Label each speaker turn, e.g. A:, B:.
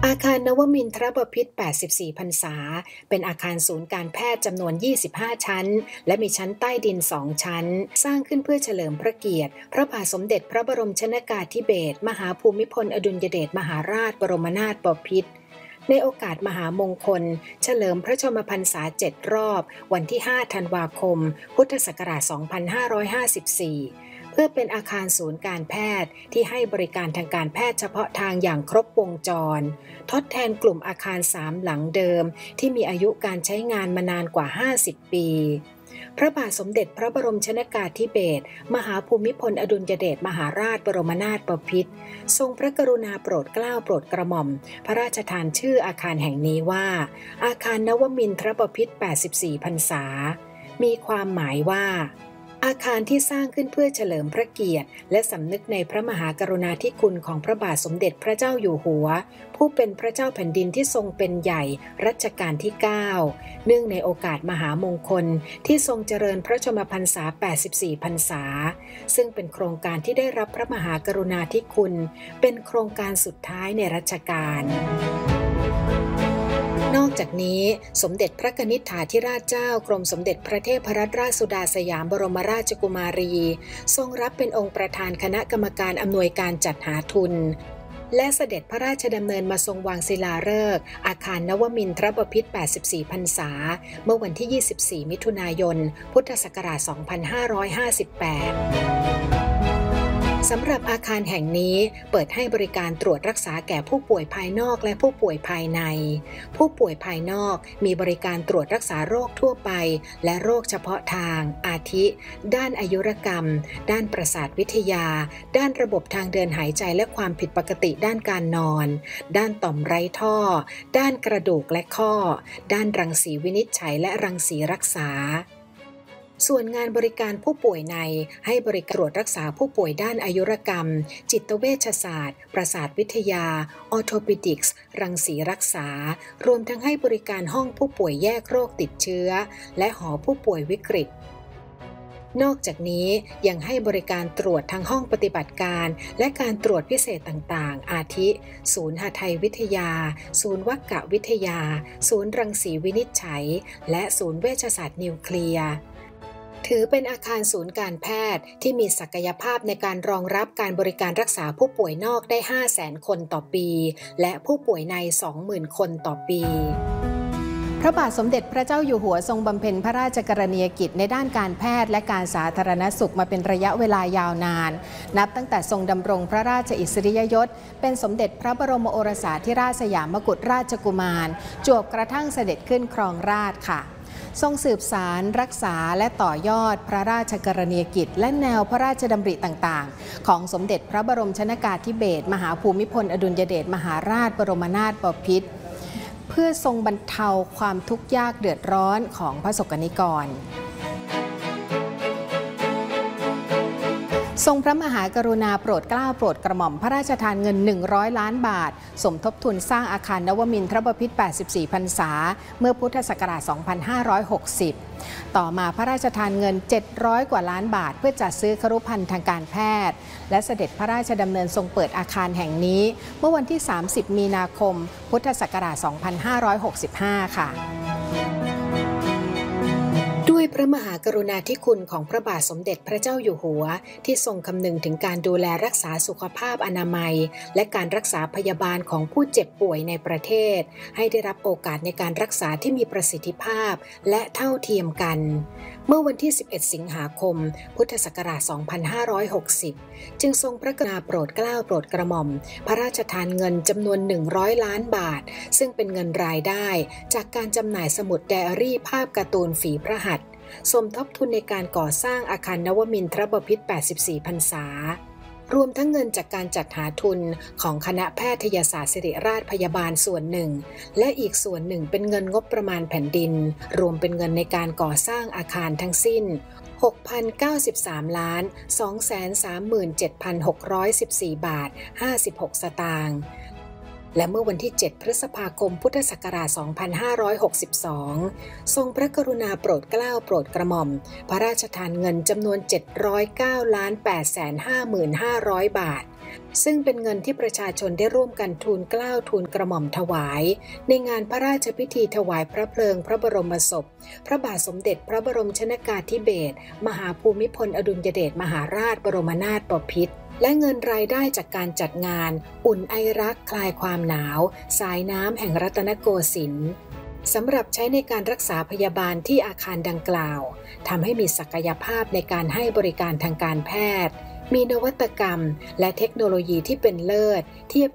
A: อาคารนวมินทรบพิตร 84 พรรษา เป็นอาคารศูนย์การแพทย์จำนวน 25 ชั้น และมีชั้นใต้ดิน 2 ชั้น สร้างขึ้นเพื่อเฉลิมพระเกียรติ พระบาทสมเด็จพระบรมชนกาธิเบศรมหาภูมิพลอดุลยเดชมหาราชบรมนาถบพิตร ในโอกาสมหามงคล เฉลิมพระชนมพรรษา 7 รอบ วันที่ 5 ธันวาคม พุทธศักราช 2554 เพื่อเป็นอาคารศูนย์การแพทย์ที่ให้บริการทางการแพทย์เฉพาะทางอย่างครบวงจร ทดแทนกลุ่มอาคาร 3 หลังเดิมที่มีอายุการใช้งานมานานกว่า 50 ปี พระบาทสมเด็จพระบรมชนกาธิเบศรมหาภูมิพลอดุลยเดชมหาราชบรมนาถบพิตร ทรงพระกรุณาโปรดเกล้าโปรดกระหม่อมพระราชทานชื่ออาคารแห่งนี้ว่าอาคารนวมินทรบพิตร 84 พรรษา มีความหมายว่าอาคารที่สร้างขึ้นเพื่อเฉลิมพระเกียรติและสำนึกในพระมหากรุณาธิคุณของพระบาทสมเด็จพระเจ้าอยู่หัวผู้เป็นพระเจ้าแผ่นดินที่ทรงเป็นใหญ่รัชกาลที่ 9 เนื่องในโอกาสมหามงคลที่ทรงเจริญพระชนมพรรษา 84 พรรษา ซึ่งเป็นโครงการที่ได้รับพระมหากรุณาธิคุณเป็นโครงการสุดท้ายในรัชกาลนอกจากนี้สมเด็จพระกนิษฐาธิราชเจ้ากรมสมเด็จพระเทพรัตนราชสุดาสยามบรมราชกุมารีทรงรับเป็นองค์ประธานคณะกรรมการอำนวยการจัดหาทุนและเสด็จพระราชดำเนินมาทรงวางศิลาฤกษ์อาคารนวมินทรบพิตร 84 พรรษาเมื่อวันที่ 24 มิถุนายน พุทธศักราช 2558สำหรับอาคารแห่งนี้เปิดให้บริการตรวจรักษาแก่ผู้ป่วยภายนอกและผู้ป่วยภายในผู้ป่วยภายนอกมีบริการตรวจรักษาโรคทั่วไปและโรคเฉพาะทางอาทิด้านอายุรกรรมด้านประสาทวิทยาด้านระบบทางเดินหายใจและความผิดปกติด้านการนอนด้านต่อมไร้ท่อด้านกระดูกและข้อด้านรังสีวินิจฉัยและรังสีรักษาส่วนงานบริการผู้ป่วยในให้บริการตรวจรักษาผู้ป่วยด้านอายุรกรรมจิตเวชศาสตร์ประสาทวิทยาออร์โทปิดิกส์รังสีรักษารวมทั้งให้บริการห้องผู้ป่วยแยกโรคติดเชื้อและหอผู้ป่วยวิกฤตนอกจากนี้ยังให้บริการตรวจทางห้องปฏิบัติการและการตรวจพิเศษต่างๆอาทิศูนย์หทัยวิทยาศูนย์วัควิทยาศูนย์รังสีวินิจฉัยและศูนย์เวชศาสตร์นิวเคลียร์ถือเป็นอาคารศูนย์การแพทย์ที่มีศักยภาพในการรองรับการบริการรักษาผู้ป่วยนอกได้ 500,000 คนต่อปีและผู้ป่วยใน 20,000 คนต่อปีพระบาทสมเด็จพระเจ้าอยู่หัวทรงบำเพ็ญพระราชกรณียกิจในด้านการแพทย์และการสาธารณสุขมาเป็นระยะเวลายาวนานนับตั้งแต่ทรงดำรงพระราชอิสริยยศเป็นสมเด็จพระบรมโอรสาธิราชสยามกุฎราชกุมารจวบกระทั่งเสด็จขึ้นครองราชย์ค่ะทรงสืบสารรักษาและต่อยอดพระราชกรณียกิจและแนวพระราชดำริต่างๆของสมเด็จพระบรมชนกาธิเบศรมหาภูมิพลอดุลยเดชมหาราชบรมนาถบพิตรเพื่อทรงบรรเทาความทุกข์ยากเดือดร้อนของพระสงฆ์นิกรทรงพระมหากรุณาโปรดเกล้าโปรดกระหม่อมพระราชทานเงิน100 ล้านบาทสมทบทุนสร้างอาคารนวมินทรบพิตร 84 พรรษาเมื่อพุทธศักราช 2560 ต่อมาพระราชทานเงิน700 กว่าล้านบาทเพื่อจัดซื้อครุภัณฑ์ทางการแพทย์และเสด็จพระราชดำเนินทรงเปิดอาคารแห่งนี้เมื่อวันที่ 30 มีนาคม พุทธศักราช 2565 ค่ะด้วยพระมหากรุณาธิคุณของพระบาทสมเด็จพระเจ้าอยู่หัวที่ทรงคำนึงถึงการดูแลรักษาสุขภาพอนามัยและการรักษาพยาบาลของผู้เจ็บป่วยในประเทศให้ได้รับโอกาสในการรักษาที่มีประสิทธิภาพและเท่าเทียมกันเมื่อวันที่ 11 สิงหาคม พุทธศักราช 2560 จึงทรงพระกรุณาโปรดเกล้าโปรดกระหม่อมพระราชทานเงินจำนวน100 ล้านบาทซึ่งเป็นเงินรายได้จากการจำหน่ายสมุดไดอารี่ภาพการ์ตูนฝีพระหัตถ์สมทบทุนในการก่อสร้างอาคารนวมินทรบพิตร 84 พรรษารวมทั้งเงินจากการจัดหาทุนของคณะแพทยศาสตร์ศิริราชพยาบาลส่วนหนึ่งและอีกส่วนหนึ่งเป็นเงินงบประมาณแผ่นดินรวมเป็นเงินในการก่อสร้างอาคารทั้งสิ้น 6,093,237,614 บาท 56 สตางค์และเมื่อวันที่ 7 พฤษภาคม พุทธศักราช 2562 ทรงพระกรุณาโปรดเกล้าโปรดกระหม่อมพระราชทานเงินจำนวน 709,855,500 บาท ซึ่งเป็นเงินที่ประชาชนได้ร่วมกันทูลเกล้าทูลกระหม่อมถวายในงานพระราชพิธีถวายพระเพลิงพระบรมศพพระบาทสมเด็จพระบรมชนกาธิเบศรมหาภูมิพลอดุลยเดชมหาราชบรมนาถบพิตรและเงินรายได้จากการจัดงานอุ่นไอรักคลายความหนาวสายน้ำแห่งรัตนโกสินทร์สำหรับใช้ในการรักษาพยาบาลที่อาคารดังกล่าวทำให้มีศักยภาพในการให้บริการทางการแพทย์มีนวัตกรรมและเทคโนโลยีที่เป็นเลิศเทียบ